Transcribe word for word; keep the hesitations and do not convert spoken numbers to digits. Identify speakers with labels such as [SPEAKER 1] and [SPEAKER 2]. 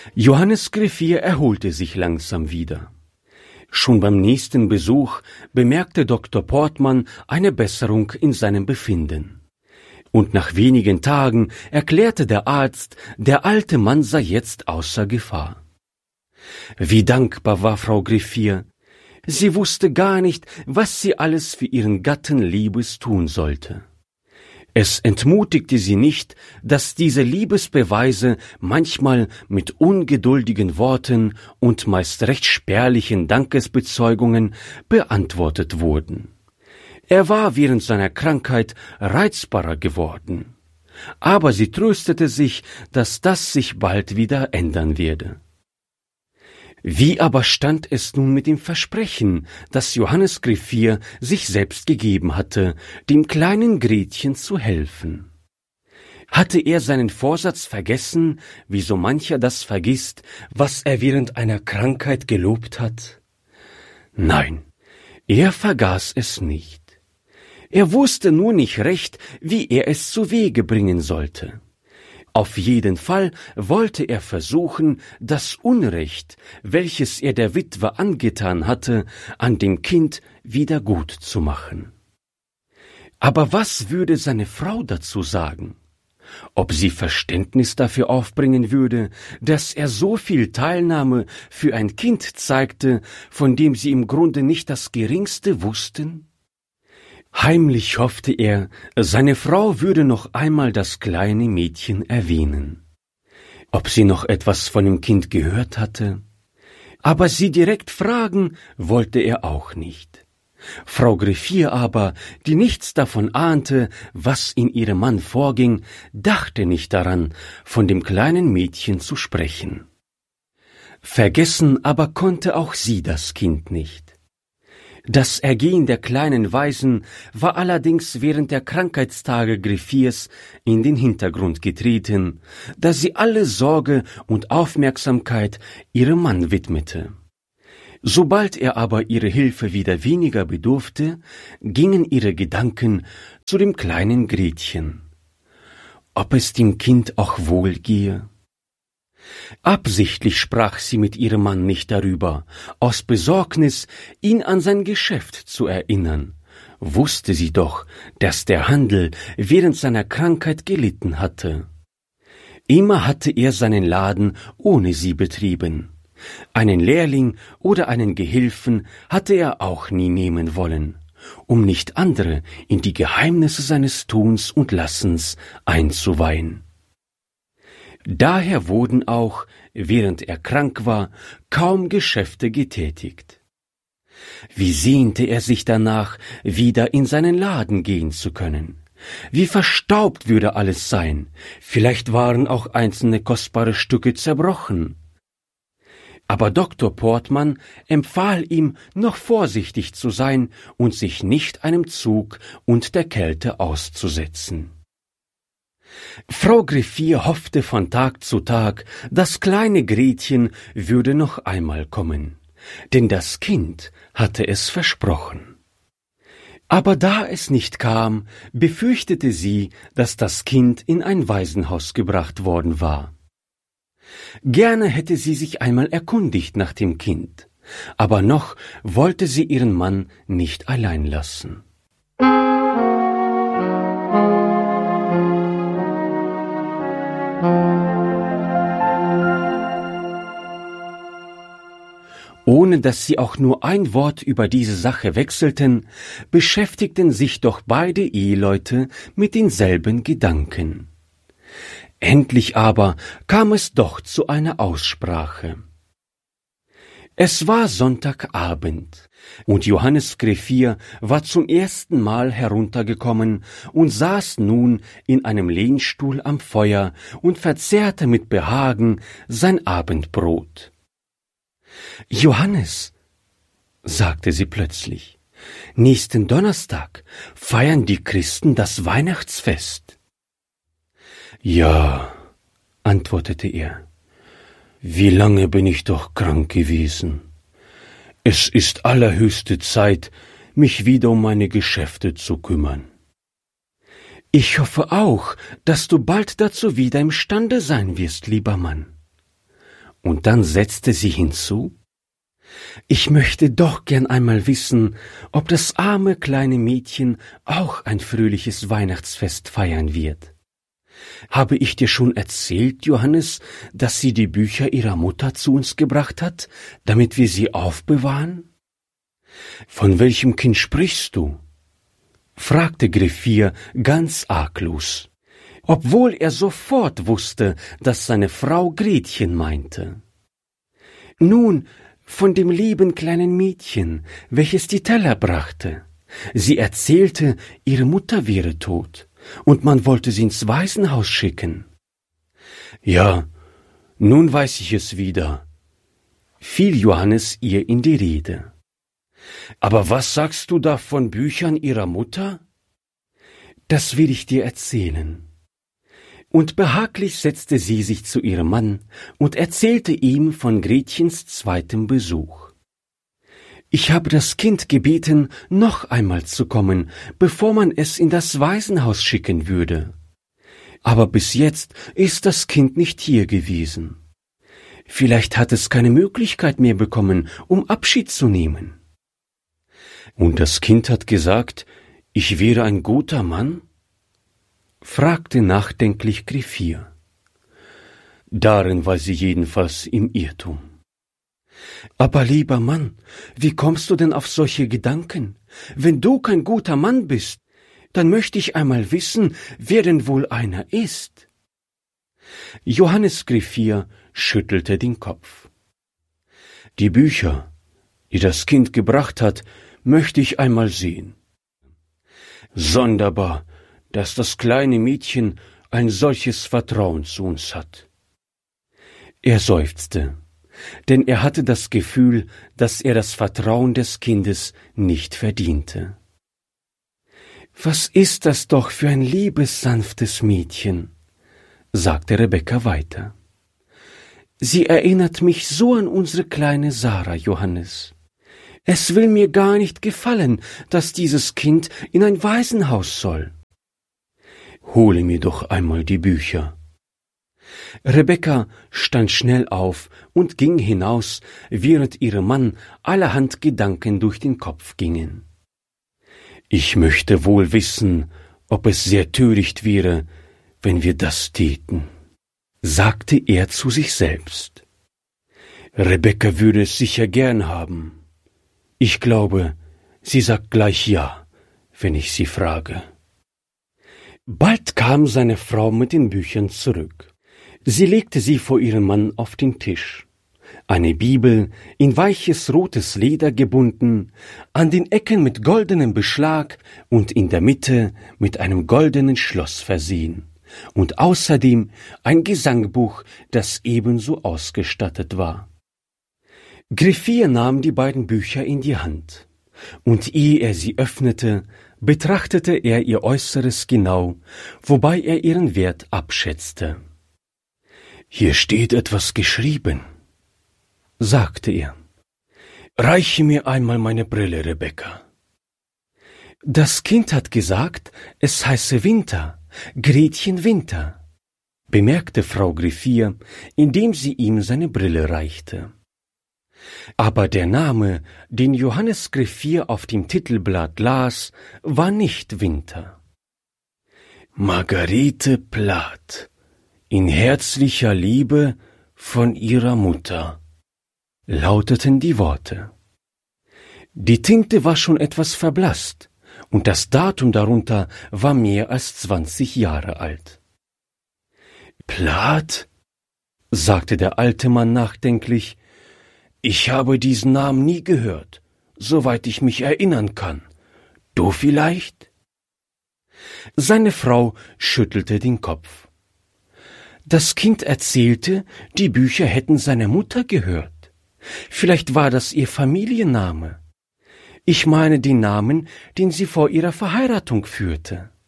[SPEAKER 1] Johannes Griffier erholte sich langsam wieder. Schon beim nächsten Besuch bemerkte Doktor Portmann eine Besserung in seinem Befinden. Und nach wenigen Tagen erklärte der Arzt, der alte Mann sei jetzt außer Gefahr. Wie dankbar war Frau Griffier. Sie wusste gar nicht, was sie alles für ihren Gatten Liebes tun sollte. Es entmutigte sie nicht, dass diese Liebesbeweise manchmal mit ungeduldigen Worten und meist recht spärlichen Dankesbezeugungen beantwortet wurden. Er war während seiner Krankheit reizbarer geworden. Aber sie tröstete sich, dass das sich bald wieder ändern werde. Wie aber stand es nun mit dem Versprechen, das Johannes Griffier sich selbst gegeben hatte, dem kleinen Gretchen zu helfen? Hatte er seinen Vorsatz vergessen, wie so mancher das vergisst, was er während einer Krankheit gelobt hat? Nein, er vergaß es nicht. Er wusste nur nicht recht, wie er es zu Wege bringen sollte. Auf jeden Fall wollte er versuchen, das Unrecht, welches er der Witwe angetan hatte, an dem Kind wieder gut zu machen. Aber was würde seine Frau dazu sagen? Ob sie Verständnis dafür aufbringen würde, dass er so viel Teilnahme für ein Kind zeigte, von dem sie im Grunde nicht das Geringste wussten? Heimlich hoffte er, seine Frau würde noch einmal das kleine Mädchen erwähnen. Ob sie noch etwas von dem Kind gehört hatte? Aber sie direkt fragen wollte er auch nicht. Frau Griffier aber, die nichts davon ahnte, was in ihrem Mann vorging, dachte nicht daran, von dem kleinen Mädchen zu sprechen. Vergessen aber konnte auch sie das Kind nicht. Das Ergehen der kleinen Waisen war allerdings während der Krankheitstage Griffiers in den Hintergrund getreten, da sie alle Sorge und Aufmerksamkeit ihrem Mann widmete. Sobald er aber ihre Hilfe wieder weniger bedurfte, gingen ihre Gedanken zu dem kleinen Gretchen. Ob es dem Kind auch wohl gehe? Absichtlich sprach sie mit ihrem Mann nicht darüber, aus Besorgnis, ihn an sein Geschäft zu erinnern. Wusste sie doch, dass der Handel während seiner Krankheit gelitten hatte. Immer hatte er seinen Laden ohne sie betrieben. Einen Lehrling oder einen Gehilfen hatte er auch nie nehmen wollen, um nicht andere in die Geheimnisse seines Tuns und Lassens einzuweihen. Daher wurden auch, während er krank war, kaum Geschäfte getätigt. Wie sehnte er sich danach, wieder in seinen Laden gehen zu können. Wie verstaubt würde alles sein, vielleicht waren auch einzelne kostbare Stücke zerbrochen. Aber Doktor Portmann empfahl ihm, noch vorsichtig zu sein und sich nicht einem Zug und der Kälte auszusetzen. Frau Griffier hoffte von Tag zu Tag, das kleine Gretchen würde noch einmal kommen, denn das Kind hatte es versprochen. Aber da es nicht kam, befürchtete sie, dass das Kind in ein Waisenhaus gebracht worden war. Gerne hätte sie sich einmal erkundigt nach dem Kind, aber noch wollte sie ihren Mann nicht allein lassen. Ohne dass sie auch nur ein Wort über diese Sache wechselten, beschäftigten sich doch beide Eheleute mit denselben Gedanken. Endlich aber kam es doch zu einer Aussprache. Es war Sonntagabend, und Johannes Griffier war zum ersten Mal heruntergekommen und saß nun in einem Lehnstuhl am Feuer und verzehrte mit Behagen sein Abendbrot. »Johannes«, sagte sie plötzlich, »nächsten Donnerstag feiern die Christen das Weihnachtsfest.« »Ja«, antwortete er, »wie lange bin ich doch krank gewesen. Es ist allerhöchste Zeit, mich wieder um meine Geschäfte zu kümmern.« »Ich hoffe auch, dass du bald dazu wieder imstande sein wirst, lieber Mann.« Und dann setzte sie hinzu: »Ich möchte doch gern einmal wissen, ob das arme kleine Mädchen auch ein fröhliches Weihnachtsfest feiern wird. Habe ich dir schon erzählt, Johannes, dass sie die Bücher ihrer Mutter zu uns gebracht hat, damit wir sie aufbewahren?« »Von welchem Kind sprichst du?« fragte Griffier ganz arglos, obwohl er sofort wusste, dass seine Frau Gretchen meinte. »Nun, von dem lieben kleinen Mädchen, welches die Teller brachte. Sie erzählte, ihre Mutter wäre tot, und man wollte sie ins Waisenhaus schicken.« »Ja, nun weiß ich es wieder«, fiel Johannes ihr in die Rede. »Aber was sagst du da von Büchern ihrer Mutter?« »Das will ich dir erzählen.« Und behaglich setzte sie sich zu ihrem Mann und erzählte ihm von Gretchens zweitem Besuch. »Ich habe das Kind gebeten, noch einmal zu kommen, bevor man es in das Waisenhaus schicken würde. Aber bis jetzt ist das Kind nicht hier gewesen. Vielleicht hat es keine Möglichkeit mehr bekommen, um Abschied zu nehmen.« »Und das Kind hat gesagt, ich wäre ein guter Mann?« fragte nachdenklich Griffier. »Darin war sie jedenfalls im Irrtum.« »Aber lieber Mann, wie kommst du denn auf solche Gedanken? Wenn du kein guter Mann bist, dann möchte ich einmal wissen, wer denn wohl einer ist.« Johannes Griffier schüttelte den Kopf. »Die Bücher, die das Kind gebracht hat, möchte ich einmal sehen. Sonderbar, dass das kleine Mädchen ein solches Vertrauen zu uns hat.« Er seufzte, denn er hatte das Gefühl, dass er das Vertrauen des Kindes nicht verdiente. »Was ist das doch für ein liebes, sanftes Mädchen«, sagte Rebekka weiter. »Sie erinnert mich so an unsere kleine Sarah, Johannes. Es will mir gar nicht gefallen, dass dieses Kind in ein Waisenhaus soll.« »Hole mir doch einmal die Bücher.« Rebekka stand schnell auf und ging hinaus, während ihrem Mann allerhand Gedanken durch den Kopf gingen. »Ich möchte wohl wissen, ob es sehr töricht wäre, wenn wir das täten«, sagte er zu sich selbst. »Rebekka würde es sicher gern haben. Ich glaube, sie sagt gleich ja, wenn ich sie frage.« Bald kam seine Frau mit den Büchern zurück. Sie legte sie vor ihren Mann auf den Tisch. Eine Bibel, in weiches rotes Leder gebunden, an den Ecken mit goldenem Beschlag und in der Mitte mit einem goldenen Schloss versehen, und außerdem ein Gesangbuch, das ebenso ausgestattet war. Griffier nahm die beiden Bücher in die Hand, und ehe er sie öffnete, betrachtete er ihr Äußeres genau, wobei er ihren Wert abschätzte. »Hier steht etwas geschrieben«, sagte er. »Reiche mir einmal meine Brille, Rebekka.« »Das Kind hat gesagt, es heiße Winter, Gretchen Winter«, bemerkte Frau Griffier, indem sie ihm seine Brille reichte. Aber der Name, den Johannes Griffier auf dem Titelblatt las, war nicht Winter. »Margarete Plath, in herzlicher Liebe von ihrer Mutter«, lauteten die Worte. Die Tinte war schon etwas verblasst, und das Datum darunter war mehr als zwanzig Jahre alt. »Plath«, sagte der alte Mann nachdenklich, »ich habe diesen Namen nie gehört, soweit ich mich erinnern kann. Du vielleicht?« Seine Frau schüttelte den Kopf. Das Kind erzählte, die Bücher hätten seiner Mutter gehört. Vielleicht war das ihr Familienname. Ich meine den Namen, den sie vor ihrer Verheiratung führte.